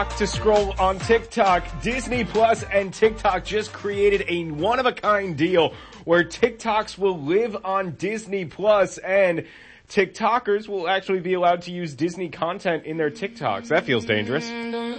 To scroll on TikTok, Disney Plus and TikTok just created a one-of-a-kind deal where TikToks will live on Disney Plus and TikTokers will actually be allowed to use Disney content in their TikToks. That feels dangerous.